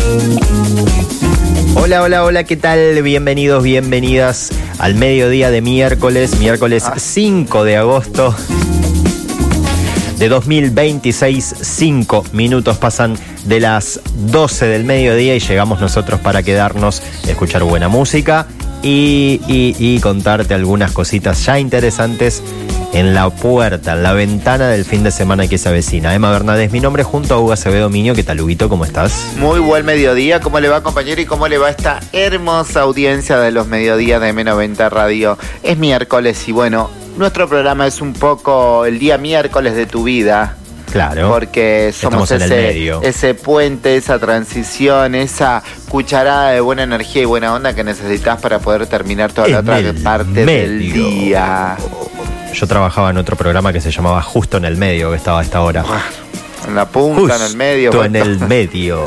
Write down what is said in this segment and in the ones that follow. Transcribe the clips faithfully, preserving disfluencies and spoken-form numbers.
Hola, hola, hola, ¿qué tal? Bienvenidos, bienvenidas al mediodía de miércoles, miércoles cinco de agosto de dos mil veintiséis. Cinco minutos pasan de las doce del mediodía y llegamos nosotros para quedarnos, escuchar buena música y, y, y contarte algunas cositas ya interesantes en la puerta, en la ventana del fin de semana que se avecina. Emma Bernadés, mi nombre, junto a Hugo Acevedo Miño. ¿Qué tal, Huguito? ¿Cómo estás? Muy buen mediodía. ¿Cómo le va, compañero? ¿Y cómo le va esta hermosa audiencia de los mediodías de eme noventa Radio? Es miércoles y bueno, nuestro programa es un poco el día miércoles de tu vida. Claro. Porque somos Estamos en ese, el medio. ese puente, esa transición, esa cucharada de buena energía y buena onda que necesitas para poder terminar toda la otra parte medio. del día. Yo trabajaba en otro programa que se llamaba Justo en el Medio, que estaba a esta hora. En la punta, Justo en el medio. Justo en el medio.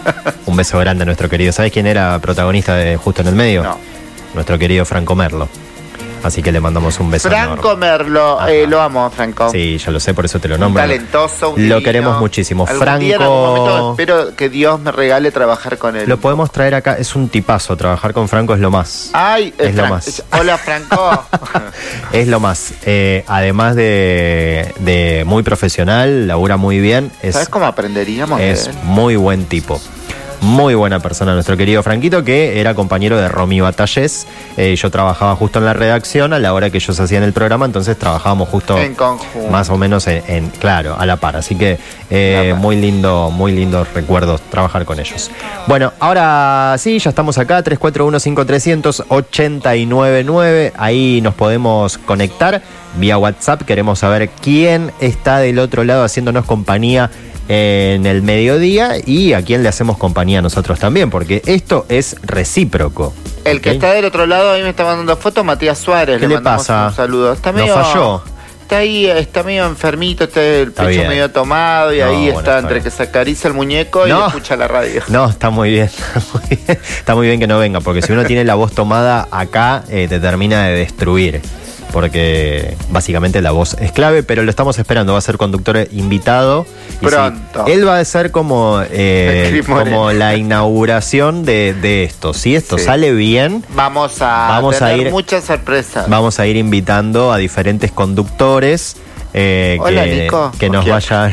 Un beso grande a nuestro querido. ¿Sabes quién era protagonista de Justo en el Medio? No. Nuestro querido Franco Merlo. Así que le mandamos un beso Franco enorme. Merlo, eh, lo amo, Franco. Sí, ya lo sé, por eso te lo nombro. Un talentoso, un Lo divino. queremos muchísimo. Algún Franco. día, en algún momento, espero que Dios me regale trabajar con él. Lo podemos traer acá. Es un tipazo. Trabajar con Franco es lo más. Ay, es eh, lo Fran- más. Hola, Franco. Es lo más. Eh, además de, de muy profesional, labura muy bien. Es, ¿Sabes cómo aprenderíamos de es él? muy buen tipo. Muy buena persona nuestro querido Franquito, que era compañero de Romy Batallés. Eh, yo trabajaba justo en la redacción a la hora que ellos hacían el programa, entonces trabajábamos justo En conjunto. más o menos en, en- claro, a la par. Así que eh, La par. muy lindo, muy lindos recuerdos trabajar con ellos. Bueno, ahora sí, ya estamos acá, tres cuatro uno cinco tres cero cero ocho nueve nueve. Ahí nos podemos conectar vía WhatsApp. Queremos saber quién está del otro lado haciéndonos compañía en el mediodía y a quién le hacemos compañía a nosotros también, porque esto es recíproco. El que ¿ok? está del otro lado, ahí me está mandando fotos, Matías Suárez. ¿Qué le mandamos pasa? Un saludo. Está ¿Nos medio, falló? Está ahí, está medio enfermito, está el Está pecho bien. medio tomado y No, ahí bueno, está está entre bien. que se acaricia el muñeco No. y escucha la radio. No, está muy bien, está muy bien, está muy bien que no venga, porque si uno tiene la voz tomada acá, eh, te termina de destruir, porque básicamente la voz es clave, pero lo estamos esperando, va a ser conductor invitado. Y Pronto. sí, él va a ser como, eh, Cris Morena. como la inauguración de, de esto. Si esto Sí. sale bien, Vamos a Vamos a tener ir- muchas sorpresas. vamos a ir invitando a diferentes conductores eh, Hola, que, Nico. que nos ¿Quién? vayan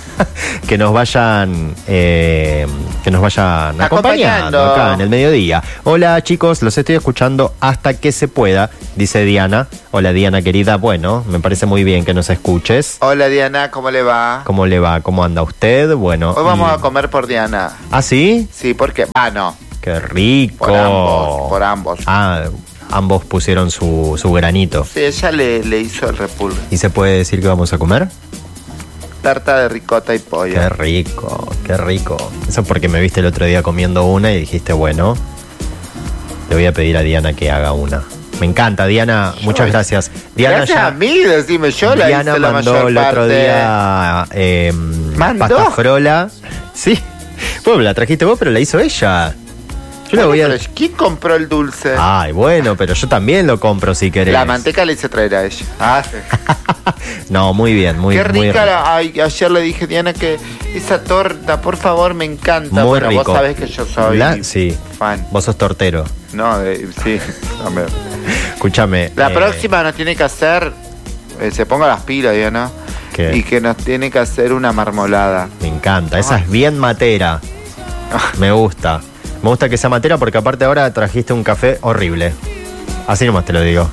que nos vayan eh, que nos vayan acompañando Acompañando. acá en el mediodía. Hola, chicos, los estoy escuchando hasta que se pueda, dice Diana. Hola, Diana querida. Bueno, me parece muy bien que nos escuches. Hola, Diana, ¿cómo le va? ¿Cómo le va? ¿Cómo anda usted? Bueno, Hoy vamos y- a comer por Diana. ¿Ah, sí? Sí, porque... Ah, no. Qué rico. Por ambos, por ambos. Ah, ambos pusieron su, su granito. Sí, ella le, le hizo el repulgue. ¿Y se puede decir que vamos a comer? Tarta de ricota y pollo. Qué rico, qué rico. Eso porque me viste el otro día comiendo una y dijiste, bueno, le voy a pedir a Diana que haga una. Me encanta, Diana, muchas gracias. Diana Gracias ya, a mí, decime, yo la Diana hice la mandó mayor el otro parte. día eh, ¿Mandó? pasta frola. Sí, bueno, la trajiste vos, pero la hizo ella. Yo la Bueno, voy a... pero ¿quién compró el dulce? Ay, bueno, pero yo también lo compro si querés. La manteca le hice traer a ella. Ah, sí. No, muy bien, muy, Qué muy rica rico. la... Ay, ayer le dije, Diana, que esa torta, por favor, me encanta. Muy bueno, rico. vos sabés que yo soy La- sí. fan. Vos sos tortero. No, de- sí, también. Escúchame. La eh, próxima nos tiene que hacer... eh, se ponga las pilas, Diana. ¿Qué? Y que nos tiene que hacer una marmolada. Me encanta, esa Ah. es bien matera. Me gusta. Me gusta que sea matera porque aparte ahora trajiste un café horrible. Así nomás te lo digo.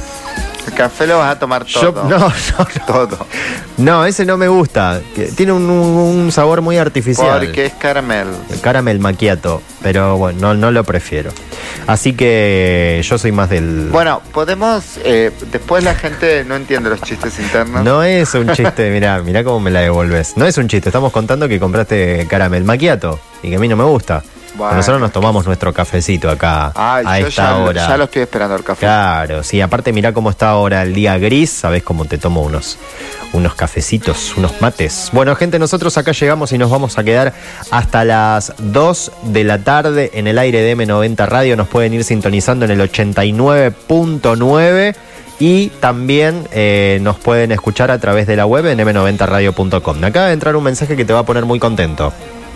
El café lo vas a tomar todo. Yo, no, no, no. Todo. No, ese no me gusta. Que tiene un, un- un sabor muy artificial. Porque es caramel. Caramel macchiato. Pero bueno, no, no lo prefiero. Así que yo soy más del... Bueno, podemos... eh, después la gente no entiende los chistes internos. No es un chiste, mirá, mirá cómo me la devolves. No es un chiste, estamos contando que compraste caramel macchiato y que a mí no me gusta. Bueno. Nosotros nos tomamos nuestro cafecito acá Ay, a yo esta ya, hora. ya lo estoy esperando el café. Claro, sí, aparte mirá cómo está ahora el día gris, sabés cómo te tomo unos, unos cafecitos, unos mates. Bueno, gente, nosotros acá llegamos y nos vamos a quedar hasta las dos de la tarde en el aire de eme noventa Radio. Nos pueden ir sintonizando en el ochenta y nueve punto nueve y también eh, nos pueden escuchar a través de la web en eme noventa radio punto com. Acaba de entrar un mensaje que te va a poner muy contento.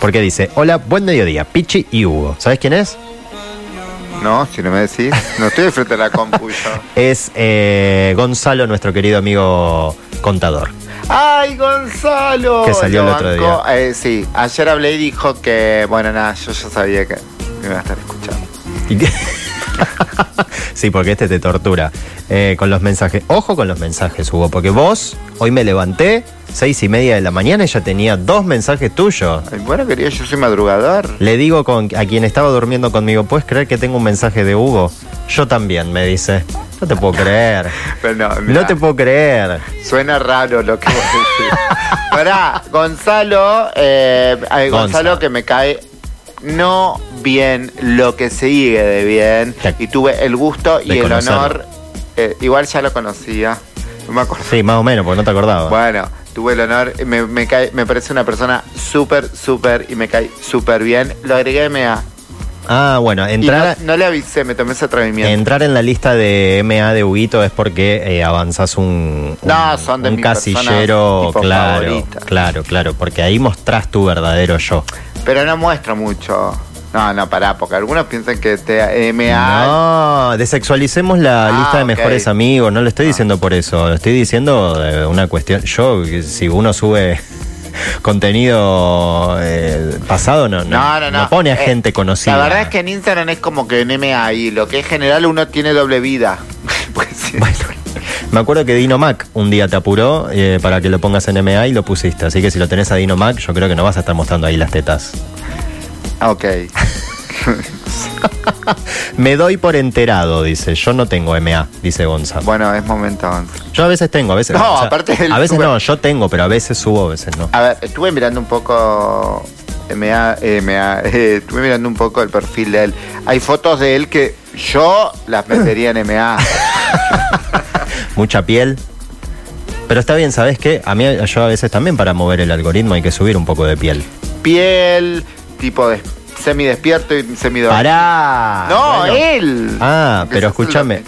Porque dice, hola, buen mediodía, Pichi y Hugo. ¿Sabes quién es? No, si no me decís, no estoy de frente a la compu yo. Es eh, Gonzalo, nuestro querido amigo contador. ¡Ay, Gonzalo! Que salió Lo el otro bancó. día. Eh, sí, ayer hablé y dijo que, bueno, nada, yo ya sabía que me iba a estar escuchando. ¿Y qué? Sí, porque este te tortura eh, con los mensajes. Ojo con los mensajes, Hugo, porque vos, hoy me levanté, seis y media de la mañana y ya tenía dos mensajes tuyos. Ay, bueno, querido, yo soy madrugador. Le digo con, a quien estaba durmiendo conmigo, ¿puedes creer que tengo un mensaje de Hugo? Yo también, me dice. No te puedo creer. Pero no, mirá, No te puedo creer. suena raro lo que vos decís. Pará, Gonzalo, eh, ay, Gonzalo Gonza. que me cae no bien, lo que sigue de bien. Te- Y tuve el gusto y de el conocerlo. honor, eh, igual ya lo conocía, no me acuerdo. Sí, más o menos, porque no te acordabas. Bueno, tuve el honor, me, me, cae, me parece una persona súper, súper y me cae súper bien. Lo agregué a M A. Ah, bueno, Y entrar, no, no le avisé, me tomé ese atrevimiento. entrar en la lista de M A de Huguito es porque eh, avanzás un, un, No, son de un mis casillero, personas tipo claro, favoritas. claro, claro, porque ahí mostrás tu verdadero yo. Pero no muestro mucho. No, no, pará, porque algunos piensan que te M A... No, desexualicemos la Ah, lista de ok. mejores amigos, no lo estoy diciendo por eso, lo estoy diciendo de una cuestión, yo, que si uno sube contenido eh, pasado, no, no, No, no, no. no pone a Eh, gente conocida. La verdad es que en Instagram es como que en M A y lo que es general uno tiene doble vida. Pues sí. Bueno, me acuerdo que Dino Mac un día te apuró eh, para que lo pongas en M A y lo pusiste. Así que si lo tenés a Dino Mac, yo creo que no vas a estar mostrando ahí las tetas. Ok. Me doy por enterado, dice. Yo no tengo M A, dice Gonza. Bueno, es momento. Yo a veces tengo, a veces No, o sea, aparte del a veces sube- no, yo tengo, pero a veces subo, a veces no. A ver, estuve mirando un poco M A, M A, eh, estuve mirando un poco el perfil de él. Hay fotos de él que yo las metería en M A. Mucha piel. Pero está bien, ¿sabes qué? A mí, yo a veces también para mover el algoritmo hay que subir un poco de piel. Piel, tipo de semidespierto y semidormido. ¡Pará! No, Bueno. él. Ah, Que pero eso es escúchame.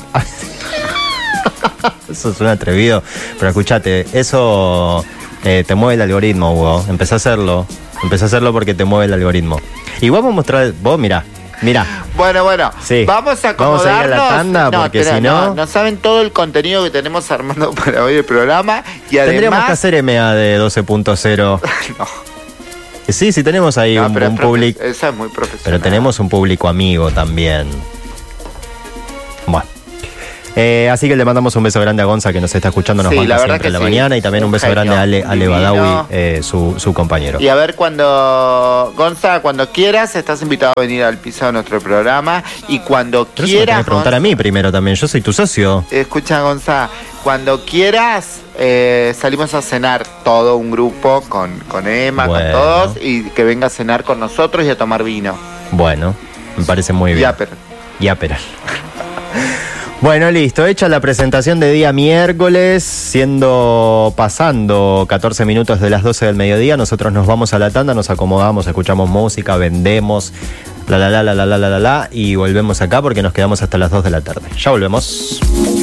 lo Eso es un atrevido. Pero escúchate, eso eh, te mueve el algoritmo, Hugo. Empecé a hacerlo. Empecé a hacerlo porque te mueve el algoritmo. Y vamos a mostrar. Vos, mirá. Mirá. Bueno, bueno, Sí. vamos a Vamos a ir a acomodarnos. la tanda, porque espera, si no- no saben todo el contenido que tenemos armando para hoy el programa y además Tendríamos que hacer M A de doce punto cero. No, Sí, sí, tenemos ahí no, un, pero un es profe- público. Esa es muy profesional. Pero tenemos un público amigo también. Bueno. Eh, así que le mandamos un beso grande a Gonza que nos está escuchando, nos Sí, banca la verdad siempre que en la sí. mañana, y también un Un beso genio, grande a Ale, Ale divino. Badawi, eh, su, su compañero. Y a ver, cuando, Gonza, cuando quieras, estás invitado a venir al piso de nuestro programa. Y cuando Pero eso me tenés quieras, que preguntar a mí primero también, yo soy tu socio. escucha, Gonza, cuando quieras, eh, salimos a cenar todo un grupo con, con Emma, Bueno. con todos, y que venga a cenar con nosotros y a tomar vino. Bueno, me parece muy bien. Ya, pero Ya, pero. Bueno, listo, hecha la presentación de día miércoles, siendo pasando catorce minutos de las doce del mediodía, nosotros nos vamos a la tanda, nos acomodamos, escuchamos música, vendemos, la la la la la la la la la, y volvemos acá porque nos quedamos hasta las dos de la tarde. Ya volvemos.